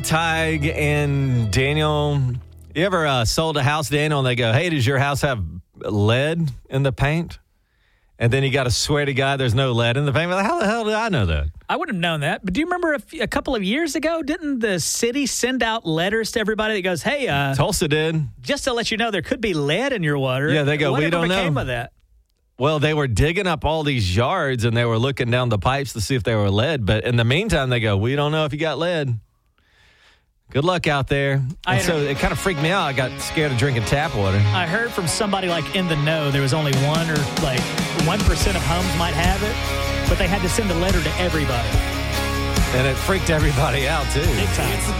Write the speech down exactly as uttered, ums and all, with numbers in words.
Tig and Daniel, you ever uh, sold a house, Daniel, and they go, hey, does your house have lead in the paint? And then you got to swear to God there's no lead in the paint. Well, how the hell did I know that? I wouldn't have known that. But do you remember a, few, a couple of years ago, didn't the city send out letters to everybody that goes, hey, uh, Tulsa did. Just to let you know there could be lead in your water. Yeah, they go, Whatever we don't know. became of that? Well, they were digging up all these yards, and they were looking down the pipes to see if they were lead. But in the meantime, they go, we don't know if you got lead. Good luck out there. I And so it kind of freaked me out. I got scared of drinking tap water. I heard from somebody like in the know there was only one or like one percent of homes might have it, but they had to send a letter to everybody. And it freaked everybody out, too. Big time.